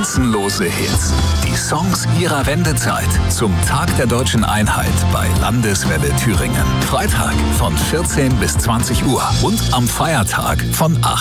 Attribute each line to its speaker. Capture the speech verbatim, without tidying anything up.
Speaker 1: Grenzenlose Hits. Die Songs ihrer Wendezeit. Zum Tag der deutschen Einheit bei Landeswelle Thüringen. Freitag von vierzehn bis zwanzig Uhr und am Feiertag von acht